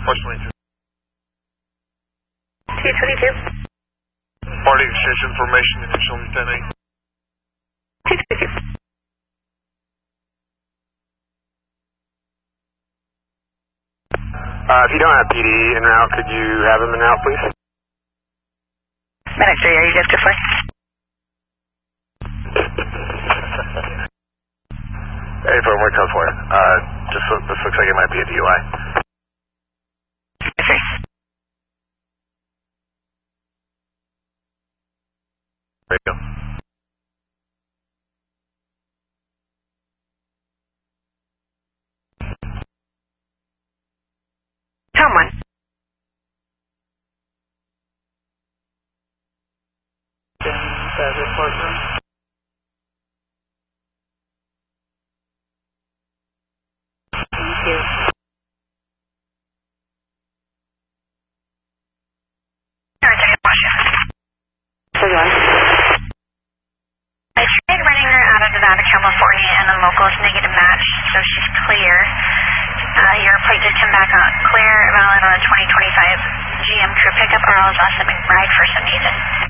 Northwest 22. T22. Party exchange information, initial 10-8. T22. If you don't have PD en route, could you have him en route, please? Medic 3, are you good to fly? Hey, from where code for it? This looks like it might be a DUI. Okay. There you go. Come on. Report room. Thank you. I tried running her out of Nevada, California, and the local is negative match, so she's clear. Your plate did come back on clear, valid on a 2025 GM crew pickup, or else McBride for some reason.